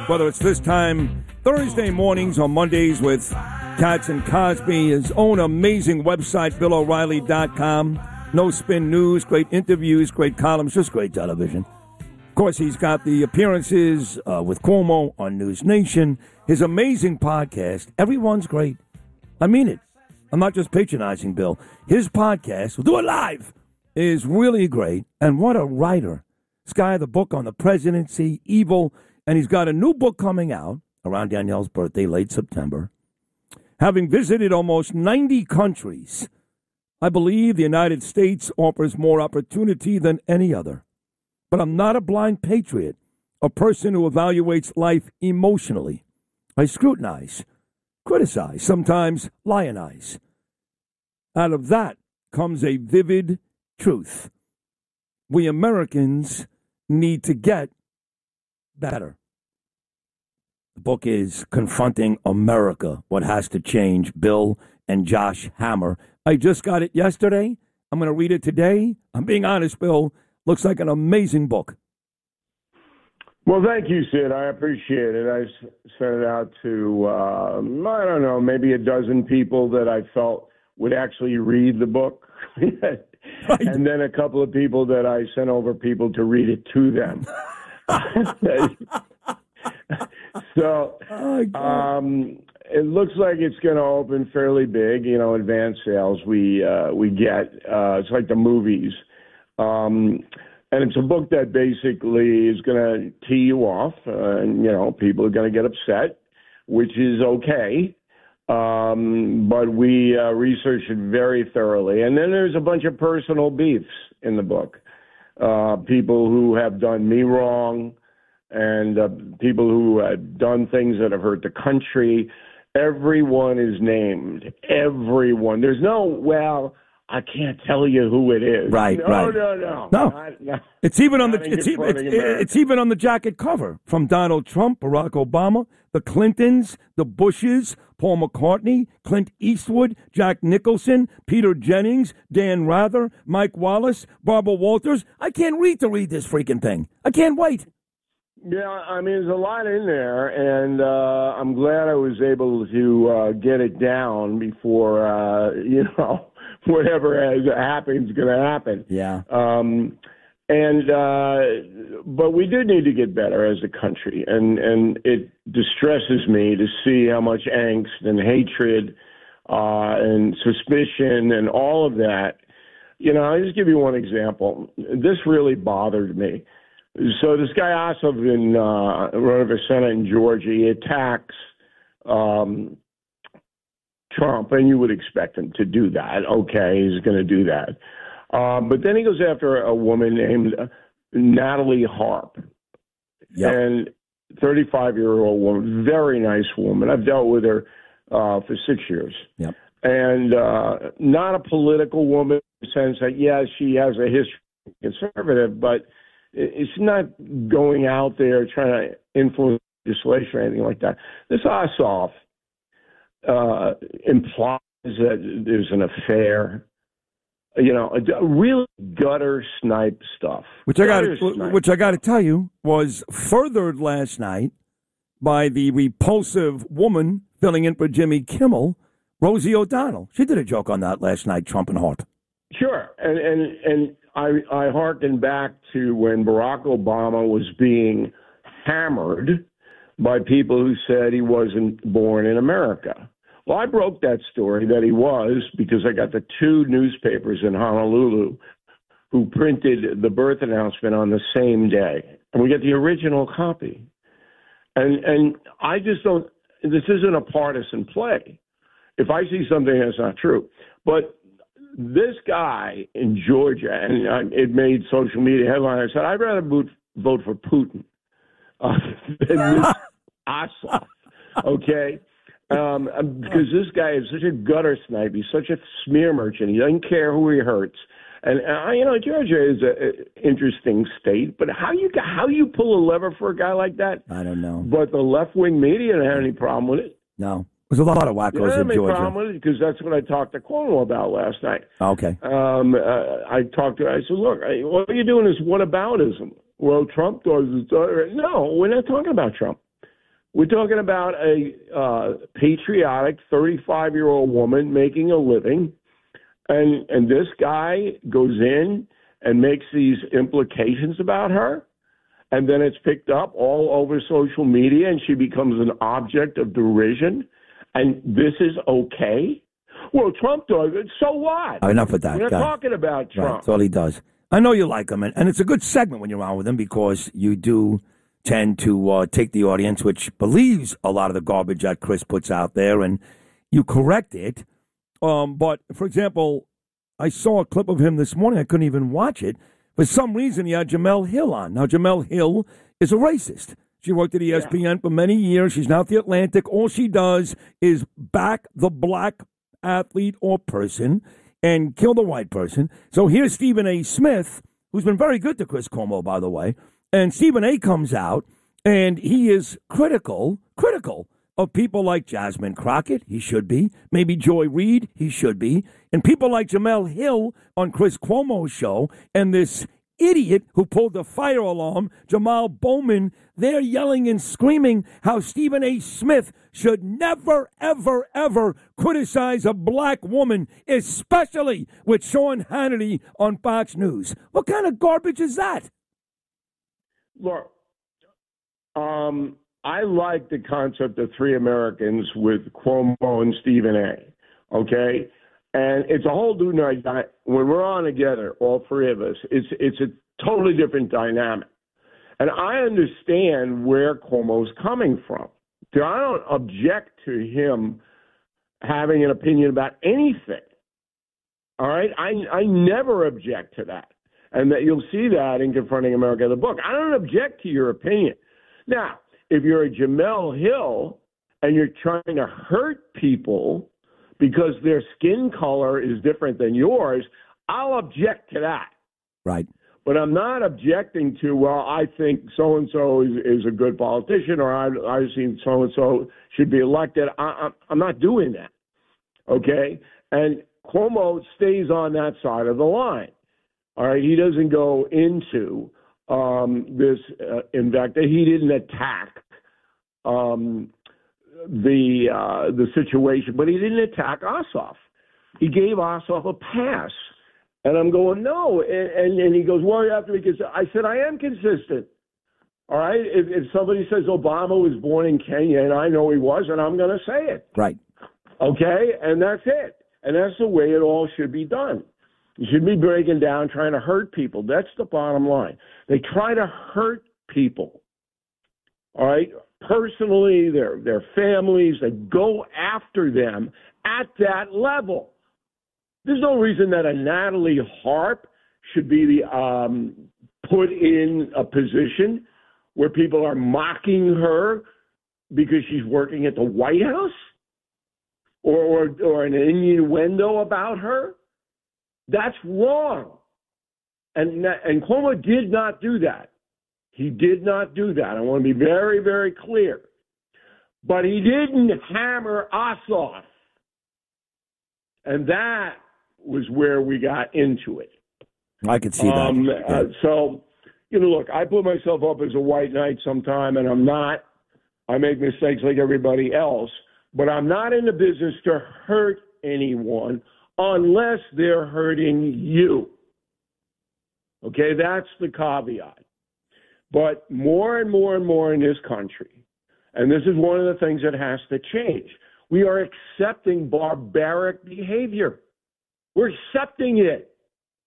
whether it's this time Thursday mornings or Mondays with Katz and Cosby, his own amazing website, BillO'Reilly.com. No spin news, great interviews, great columns, just great television. Of course, he's got the appearances with Cuomo on News Nation. His amazing podcast, everyone's great. I mean it. I'm not just patronizing Bill. His podcast, we'll do it live, is really great. And what a writer. This guy had the book on the presidency, Evil, and he's got a new book coming out around Danielle's birthday, late September. Having visited almost 90 countries, I believe the United States offers more opportunity than any other. But I'm not a blind patriot, a person who evaluates life emotionally. I scrutinize, criticize, sometimes lionize. Out of that comes a vivid truth. We Americans need to get better. The book is Confronting America, What Has to Change, Bill and Josh Hammer. I just got it yesterday. I'm going to read it today. I'm being honest, Bill. Looks like an amazing book. Well, thank you, Sid. I appreciate it. I sent it out to, I don't know, maybe a dozen people that I felt would actually read the book. And then a couple of people that I sent over people to read it to them. So it looks like it's going to open fairly big, advanced sales we get. It's like the movies. And it's a book that basically is going to tee you off, and, people are going to get upset, which is okay. But we researched it very thoroughly. And then there's a bunch of personal beefs in the book. People who have done me wrong and people who have done things that have hurt the country. Everyone is named. Everyone. There's no, I can't tell you who it is. Right. No. No. It's even on it's even on the jacket cover. From Donald Trump, Barack Obama, the Clintons, the Bushes, Paul McCartney, Clint Eastwood, Jack Nicholson, Peter Jennings, Dan Rather, Mike Wallace, Barbara Walters. I can't wait to read this freaking thing. I can't wait. Yeah, I mean, there's a lot in there, and I'm glad I was able to get it down before, whatever happens is going to happen. Yeah. But we do need to get better as a country, and it distresses me to see how much angst and hatred and suspicion and all of that. I'll just give you one example. This really bothered me. So this guy Ossoff running for Senate in Georgia, he attacks Trump, and you would expect him to do that. Okay, he's going to do that. But then he goes after a woman named Natalie Harp, and 35-year-old woman, very nice woman. I've dealt with her for 6 years. Yep. And not a political woman in the sense that, she has a history of conservative, but it's not going out there trying to influence legislation or anything like that. This Ossoff implies that there's an affair, really gutter snipe stuff. Which I got to tell you was furthered last night by the repulsive woman filling in for Jimmy Kimmel, Rosie O'Donnell. She did a joke on that last night, Trump and Harp. Sure, and I hearken back to when Barack Obama was being hammered by people who said he wasn't born in America. Well, I broke that story that he was because I got the two newspapers in Honolulu who printed the birth announcement on the same day. And we get the original copy. And I just don't, this isn't a partisan play. If I see something that's not true. But this guy in Georgia, and it made social media headlines, I said, I'd rather vote for Putin than this Ossoff, okay? Because this guy is such a gutter snipe. He's such a smear merchant. He doesn't care who he hurts. And Georgia is an interesting state, but how you pull a lever for a guy like that? I don't know. But the left-wing media didn't have any problem with it. No. There's a lot of wackos in Georgia. I problem with it because that's what I talked to Cuomo about last night. Okay. I said, look, what you're doing is whataboutism. Well, Trump does it. No, we're not talking about Trump. We're talking about a patriotic 35-year-old woman making a living, and this guy goes in and makes these implications about her, and then it's picked up all over social media, and she becomes an object of derision, and this is okay? Well, Trump does it, so what? Enough with that. We're not talking about Trump. Right, that's all he does. I know you like him, and it's a good segment when you're on with him because you do tend to take the audience, which believes a lot of the garbage that Chris puts out there, and you correct it. But, for example, I saw a clip of him this morning. I couldn't even watch it. For some reason, he had Jamel Hill on. Now, Jamel Hill is a racist. She worked at ESPN for many years. She's now at The Atlantic. All she does is back the black athlete or person and kill the white person. So here's Stephen A. Smith, who's been very good to Chris Cuomo, by the way. And Stephen A. comes out, and he is critical of people like Jasmine Crockett. He should be. Maybe Joy Reid. He should be. And people like Jamel Hill on Chris Cuomo's show, and this idiot who pulled the fire alarm, Jamal Bowman, they're yelling and screaming how Stephen A. Smith should never, ever, ever criticize a black woman, especially with Sean Hannity on Fox News. What kind of garbage is that? Look, I like the concept of three Americans with Cuomo and Stephen A. Okay? And it's a whole new night. When we're on together, all three of us, it's a totally different dynamic. And I understand where Cuomo's coming from. I don't object to him having an opinion about anything. All right? I never object to that. And that you'll see that in Confronting America, the book. I don't object to your opinion. Now, if you're a Jamel Hill and you're trying to hurt people because their skin color is different than yours, I'll object to that. Right. But I'm not objecting to, well, I think so-and-so is a good politician, or I think so-and-so should be elected. I'm not doing that, okay? And Cuomo stays on that side of the line. All right, he doesn't go into this invective. He didn't attack the situation, but he didn't attack Ossoff. He gave Ossoff a pass. And I'm going, no. And he goes, well, you have to be consistent. I said, I am consistent. All right? If somebody says Obama was born in Kenya, and I know he was, and I'm going to say it. Right. Okay? And that's it. And that's the way it all should be done. You should be breaking down, trying to hurt people. That's the bottom line. They try to hurt people. All right? Personally, their families, they go after them at that level. There's no reason that a Natalie Harp should be put in a position where people are mocking her because she's working at the White House or an innuendo about her. That's wrong. And Cuomo did not do that. He did not do that. I want to be very, very clear. But he didn't hammer Ossoff. And that was where we got into it. I could see that. So, look, I put myself up as a white knight sometime, and I'm not. I make mistakes like everybody else, but I'm not in the business to hurt anyone unless they're hurting you. Okay, that's the caveat. But more and more and more in this country, and this is one of the things that has to change, we are accepting barbaric behavior. We're accepting it.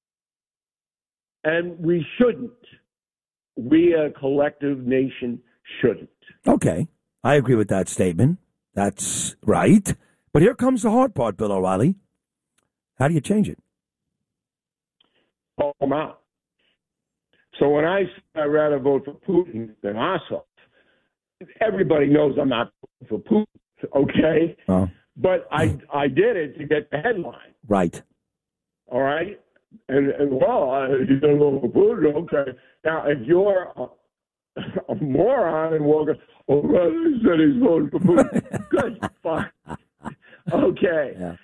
And we shouldn't. We, a collective nation, shouldn't. Okay. I agree with that statement. That's right. But here comes the hard part, Bill O'Reilly. How do you change it? Call them out. So when I say I'd rather vote for Putin than Ossoff, everybody knows I'm not voting for Putin, okay? Oh. But I did it to get the headline. Right. All right? And you don't vote for Putin, okay. Now, if you're a moron and walk, he said he's voting for Putin. Good, fine. Okay. Yeah.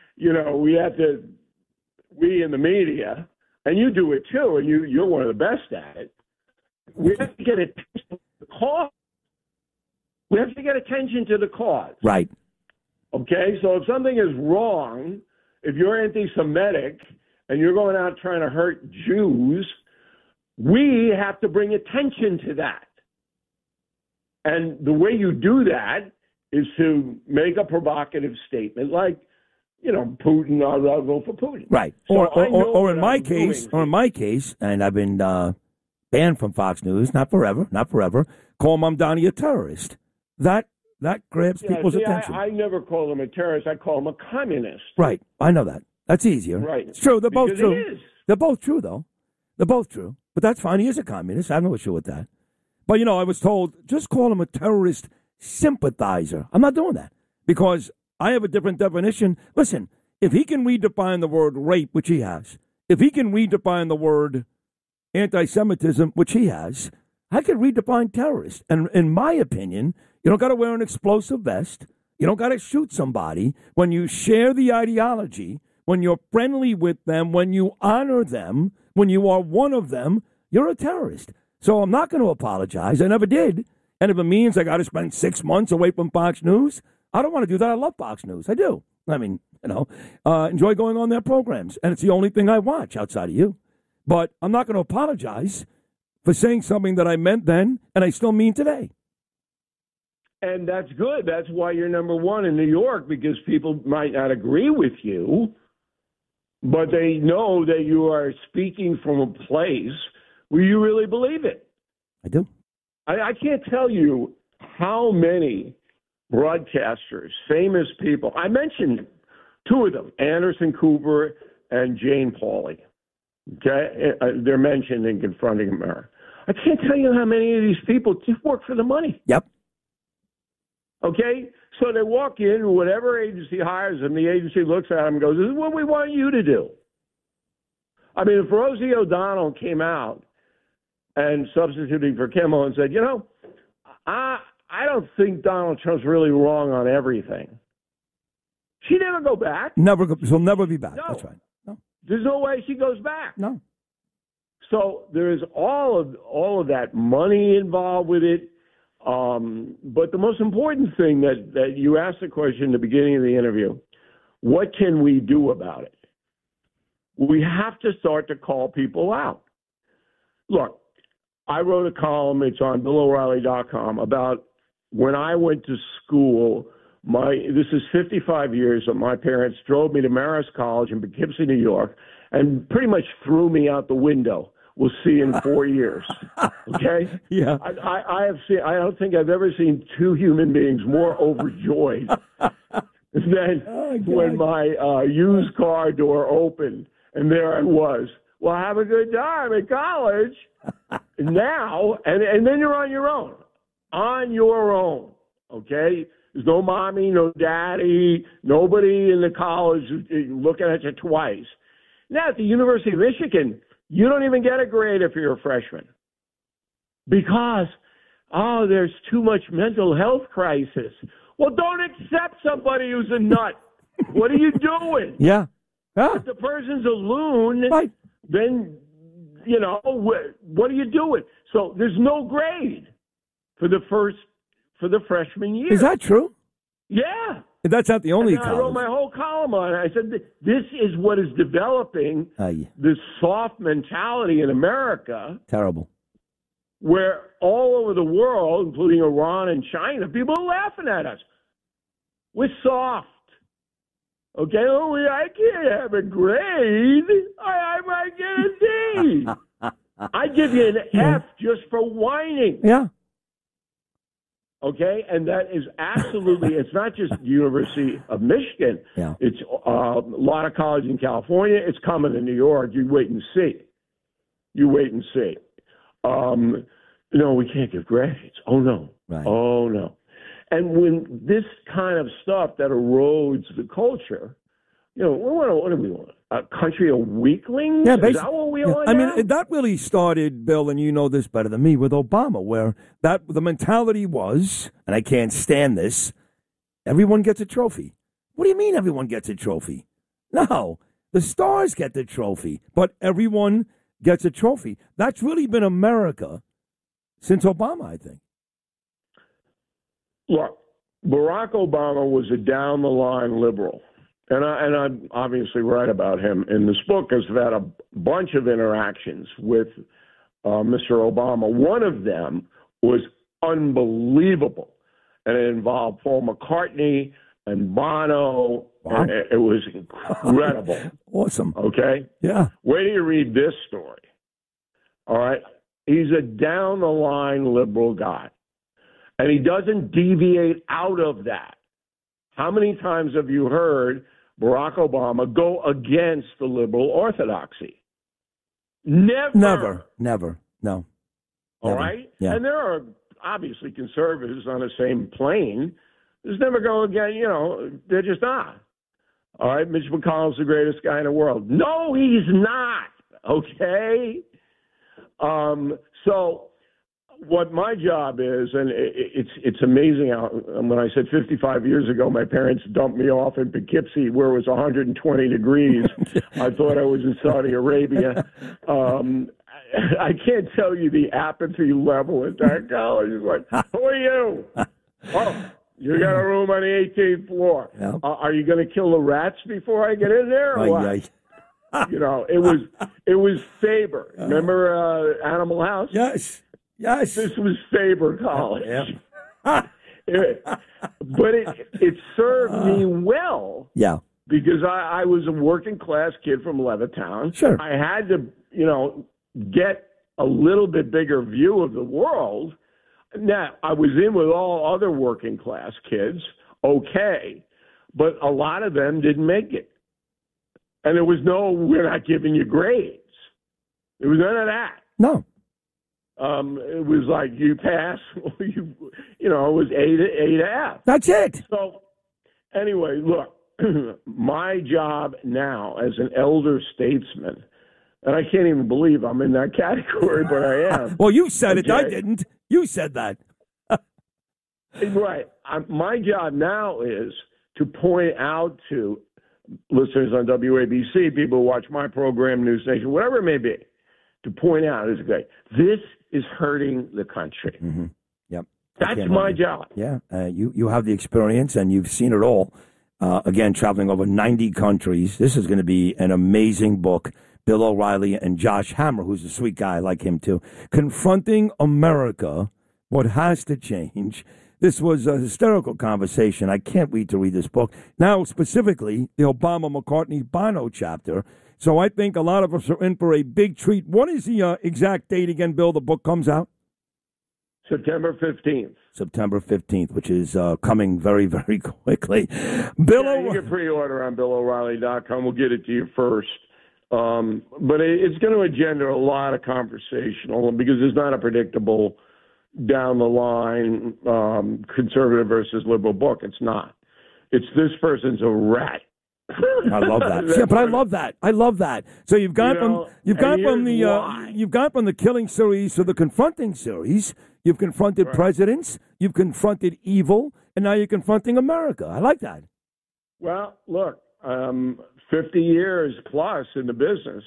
We in the media, and you do it too, and you're one of the best at it, we have to get it to the cause. We have to get attention to the cause. Right. Okay? So if something is wrong, if you're anti-Semitic and you're going out trying to hurt Jews, we have to bring attention to that. And the way you do that is to make a provocative statement like, Putin, I'll vote for Putin. Right. So or in my case, and I've been banned from Fox News, not forever, call Mamdani a terrorist. That grabs people's attention. I never call him a terrorist. I call him a communist. Right. I know that. That's easier. Right. It's true. They're both true. It is. They're both true, though. They're both true. But that's fine. He is a communist. I have no issue with that. But, I was told, just call him a terrorist sympathizer. I'm not doing that because I have a different definition. Listen, if he can redefine the word rape, which he has, if he can redefine the word anti-Semitism, which he has, I can redefine terrorist. And in my opinion, you don't got to wear an explosive vest. You don't got to shoot somebody. When you share the ideology, when you're friendly with them, when you honor them, when you are one of them, you're a terrorist. So I'm not going to apologize. I never did. And if it means I got to spend 6 months away from Fox News, I don't want to do that. I love Fox News. I do. I mean, enjoy going on their programs. And it's the only thing I watch outside of you. But I'm not going to apologize for saying something that I meant then and I still mean today. And that's good. That's why you're number one in New York, because people might not agree with you, but they know that you are speaking from a place where you really believe it. I do. I can't tell you how many broadcasters, famous people, I mentioned two of them, Anderson Cooper and Jane Pauley. Okay? They're mentioned in Confronting America. I can't tell you how many of these people just work for the money. Yep. Okay? So they walk in, whatever agency hires them, the agency looks at them and goes, this is what we want you to do. I mean, if Rosie O'Donnell came out and substituting for Kimmel and said, I don't think Donald Trump's really wrong on everything, she'd never go back. She'll never be back. No. That's right. No. There's no way she goes back. No. So there is all of that money involved with it. But the most important thing that you asked the question at the beginning of the interview, what can we do about it? We have to start to call people out. Look, I wrote a column, it's on BillO'Reilly.com, about when I went to school. This is 55 years that my parents drove me to Marist College in Poughkeepsie, New York, and pretty much threw me out the window. We'll see in 4 years. Okay? Yeah. I have seen. I don't think I've ever seen two human beings more overjoyed than when my used car door opened, and there I was. Well, have a good time at college. Now, and then you're on your own. On your own. Okay? There's no mommy, no daddy, nobody in the college looking at you twice. Now, at the University of Michigan, you don't even get a grade if you're a freshman. Because, there's too much mental health crisis. Well, don't accept somebody who's a nut. What are you doing? Yeah. If the person's a loon, right. Then, what are you doing? So there's no grade for the freshman year. Is that true? Yeah. That's not the only college. I wrote my whole column on it. I said, this is what is developing this soft mentality in America. Terrible. Where all over the world, including Iran and China, people are laughing at us. We're soft. Okay? I can't have a grade. I might get a D. I give you an F just for whining. Yeah. Okay, and that is absolutely, it's not just the University of Michigan. Yeah. It's a lot of colleges in California. It's coming to New York. You wait and see. No, we can't give grades. Oh, no. Right. Oh, no. And when this kind of stuff that erodes the culture, what do we want? A country of weaklings? Yeah, is that what we want now? I mean, that really started, Bill, and you know this better than me, with Obama, where the mentality was, and I can't stand this, everyone gets a trophy. What do you mean everyone gets a trophy? No, the stars get the trophy, but everyone gets a trophy. That's really been America since Obama, I think. Look, Barack Obama was a down-the-line liberal. And I'm obviously right about him in this book because I've had a bunch of interactions with Mr. Obama. One of them was unbelievable, and it involved Paul McCartney and Bono. Wow. It was incredible. Awesome. Okay? Yeah. Wait till you read this story. All right? He's a down-the-line liberal guy, and he doesn't deviate out of that. How many times have you heard Barack Obama go against the liberal orthodoxy? Never. No. All Never. right? Yeah. And there are obviously conservatives on the same plane. There's never going again, they're just not. All right, Mitch McConnell's the greatest guy in the world. No, he's not. Okay? So what my job is, and it's amazing how, when I said 55 years ago, my parents dumped me off in Poughkeepsie where it was 120 degrees. I thought I was in Saudi Arabia. I can't tell you the apathy level at that college. It's like, who are you? Oh, you got a room on the 18th floor. Yeah. Are you going to kill the rats before I get in there? Or what? It was Faber. Remember Animal House? Yes. This was Faber College. Yeah. But it served me well. Yeah. Because I was a working class kid from Levittown. Sure. I had to, get a little bit bigger view of the world. Now, I was in with all other working class kids, okay, but a lot of them didn't make it. And there was no, we're not giving you grades. There was none of that. No. It was like you pass, it was A to F. That's it. So anyway, look, my job now as an elder statesman, and I can't even believe I'm in that category, but I am. Well, you said it. I didn't. You said that. Right. My job now is to point out to listeners on WABC, people who watch my program, News Nation, whatever it may be, to point out, this is hurting the country. Mm-hmm. Yep. That's my job. Yeah. You have the experience, and you've seen it all. Again, traveling over 90 countries. This is going to be an amazing book. Bill O'Reilly and Josh Hammer, who's a sweet guy, I like him too. Confronting America, What Has to Change. This was a hysterical conversation. I can't wait to read this book. Now, specifically, the Obama-McCartney-Bono chapter. So I think a lot of us are in for a big treat. What is the exact date again, Bill, the book comes out? September 15th. September 15th, which is coming very, very quickly. Bill, you can pre-order on BillO'Reilly.com. We'll get it to you first. But it's going to engender a lot of conversational because it's not a predictable down the line conservative versus liberal book. It's not. It's this person's a rat. I love that. Yeah, but I love that. I love that. So you've gone from the killing series to the confronting series. You've confronted presidents. You've confronted evil, and now you're confronting America. I like that. Well, look, 50 years plus in the business,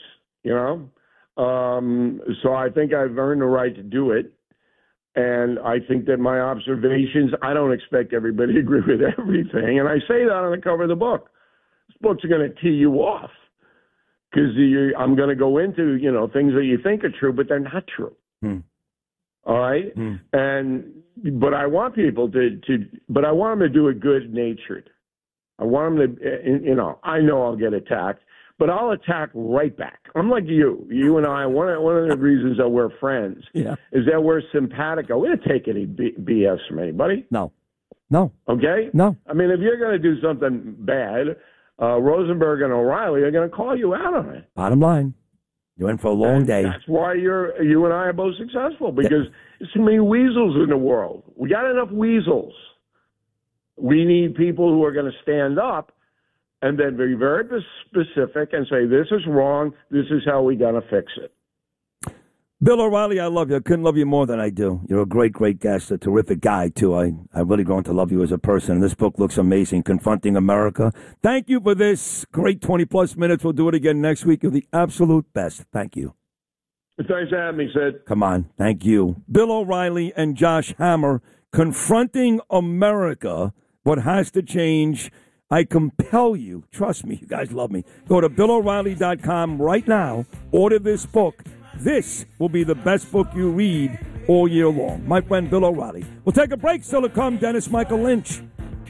so I think I've earned the right to do it. And I think that my observations, I don't expect everybody to agree with everything. And I say that on the cover of the book. This book's going to tee you off because I'm going to go into, things that you think are true, but they're not true. All right? But I want people but I want them to do it good-natured. I want them to, I know I'll get attacked, but I'll attack right back. I'm like you. You and I, one of the reasons that we're friends is that we're simpatico. We don't take any BS from anybody. No. Okay? No. I mean, if you're going to do something bad, Rosenberg and O'Reilly are going to call you out on it. Bottom line, you're in for a long day. That's why you and I are both successful, because there's so many weasels in the world. We got enough weasels. We need people who are going to stand up and then be very specific and say, this is wrong, this is how we're going to fix it. Bill O'Reilly, I love you. I couldn't love you more than I do. You're a great, great guest, a terrific guy, too. I really grown to love you as a person. And this book looks amazing, Confronting America. Thank you for this great 20-plus minutes. We'll do it again next week. You're the absolute best. Thank you. Thanks for having me, Sid. Come on. Thank you. Bill O'Reilly and Josh Hammer, Confronting America, What Has to Change. I compel you, trust me, you guys love me, go to BillO'Reilly.com right now, order this book. This will be the best book you read all year long. My friend Bill O'Reilly. We'll take a break. Still to come, Dennis Michael Lynch.